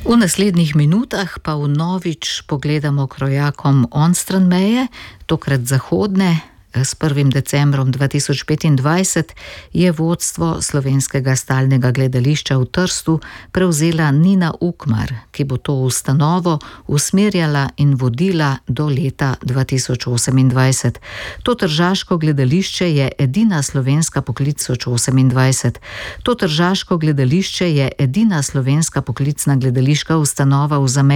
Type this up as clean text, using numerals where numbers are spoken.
V naslednjih minutah pa vnovič pogledamo krojakom onstran meje, tokrat zahodne. S 1. decembrom 2025 je vodstvo Slovenskega stalnega gledališča v Trstu prevzela Nina Ukmar, ki bo to ustanovo usmerjala in vodila do leta 2028. To tržaško gledališče je edina slovenska poklicna gledališka ustanova v zamejstvu